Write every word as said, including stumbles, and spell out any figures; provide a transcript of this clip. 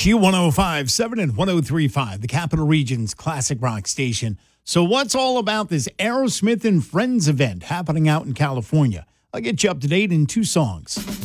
Q one oh five point seven and one oh three point five, the Capital Region's classic rock station. So what's all about this Aerosmith and Friends event happening out in California? I'll get you up to date in two songs.